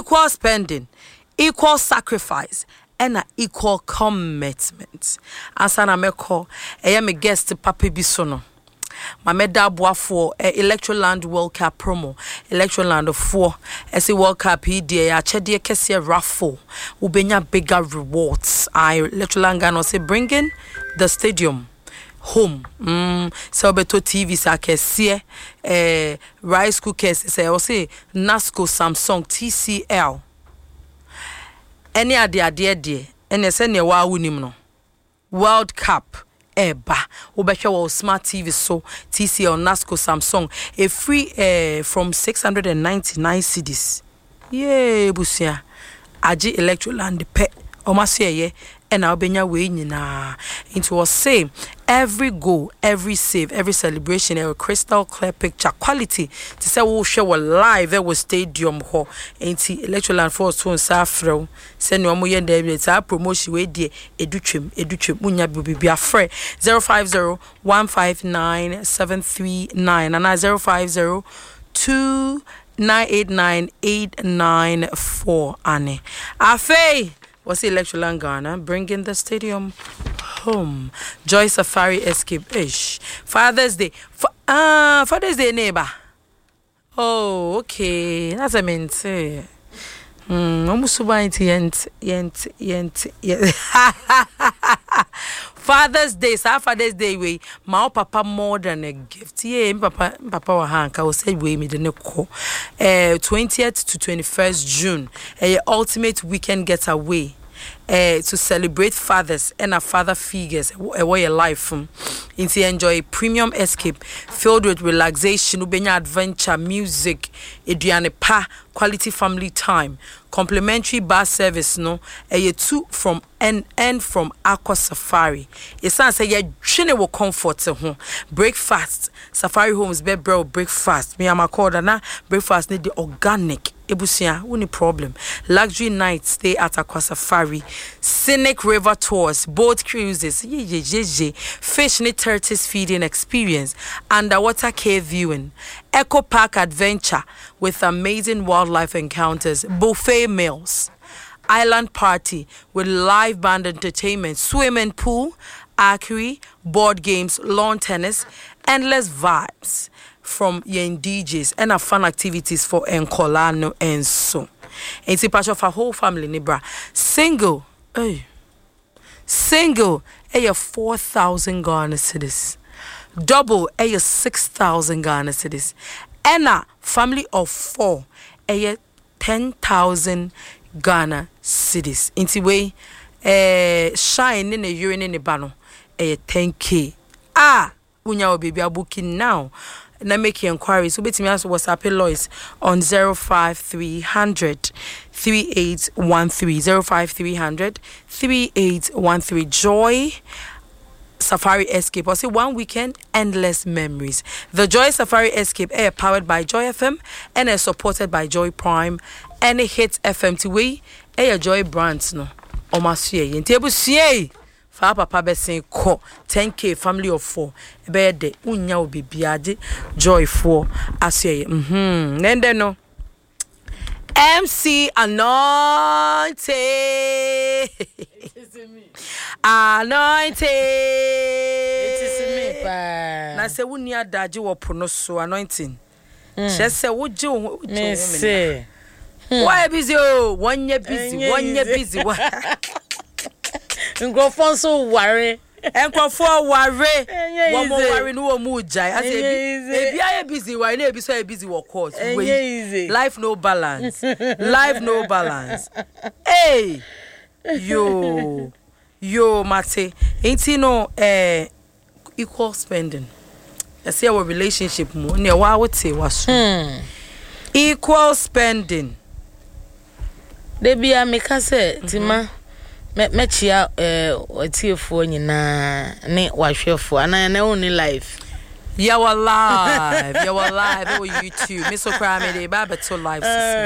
equal spending, equal sacrifice, and an equal commitment. Asana meko, me guest Papa Bisono. My medabwa for Electroland World Cup promo. Electroland 4. As a World Cup, he dear, Chedia Kessia raffle. Ubenya bigger rewards. Electroland Gano say bringing the stadium home. So beto TV sa kesie rice cookers say I say Nasco Samsung TCL. Any ade de ene se ne wa wunim no World Cup eba obehwe wo smart TV so TCL Nasco Samsung a free from 699 cedis. Yeah busia agi Electroland pe omaseye and I'll be way nyina into was same every goal, every save, every celebration, a crystal clear picture quality to say we show live there was stadium ho enti Electroland for so safro send no mo yende be promotion we die edutwem munya bibia frɛ 050159739 and 05029898994 ane afei was Electroland Ghana bringing the stadium home. Joy Safari Escape ish. Father's Day. Father's Day neighbor. Oh, okay. That's a mint. Almost Father's Day, Father's Day way. My papa more than a gift. Yeah, papa wa hanka will say we me the neko. 20th to 21st June. Ultimate weekend getaway. To celebrate fathers and our father figures away a life from into enjoy a premium escape filled with relaxation, ubenya adventure, music, eduane pa, quality family time, complimentary bar service no a two from and from Aqua Safari. It sounds say you will comfort home. Breakfast, Safari Homes bed bro breakfast. Me am a na breakfast need the organic. Ebusia, only problem. Luxury night stay at Aqua Safari, scenic river tours, boat cruises, fish and turtles feeding experience, underwater cave viewing, eco park adventure with amazing wildlife encounters, buffet meals, island party with live band entertainment, swimming pool, archery, board games, lawn tennis, endless vibes from yen DJs and fun activities for Encolano and so. It's a part of our whole family, Nibra. Single, 4,000 Ghana cedis. Double, 6,000 Ghana cedis. And a family of 4, 10,000 Ghana cedis. Into way, shine in a urine in the bano, 10K. Unya baby are booking now. And I make your inquiries. So bet me ask WhatsApp Lois on 05300 3813 05300 3813. Joy Safari Escape. I say 1 weekend, endless memories. The Joy Safari Escape air powered by Joy FM and is supported by Joy Prime and it hits FM to we air Joy brands no. Omasuye. Yentebo siye. Fa papa be sen ko 10K family of 4 be de unya obi biade Joy 4 asye nende no MC Anointed it is me Anointed it is me pa na se wuni adaje wo pono so anointing she se wo je wo me say why busy one year busy Ngofon so worry. Enkofo worry. One more worry no mu jai. I say ebi aye busy why na ebi so busy work course. Life no balance. Life no balance. Hey. Yo mate. Ain't no equal spending. I see our relationship mo ne wa wote waso. Equal spending. Debia meka say tima mechia otiefo nyina ne wahwefo ana na only life you are live on YouTube me so cry me dey baba to live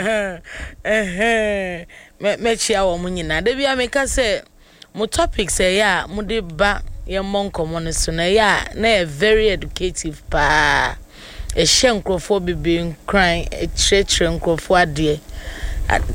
mechia wo nyina de bia meka say mo topics ya mo de ba ye monkomo ne so na ya na very educative pa e hye nkrofo bebe nkran e kyerɛkyerɛ nkrofo ade